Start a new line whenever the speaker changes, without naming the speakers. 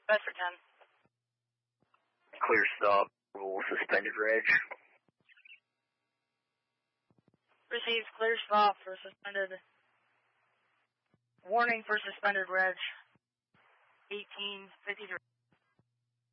Bedford 10.
Clear stop, rule suspended reg.
Received clear stop for suspended. Warning for suspended reg. 1853.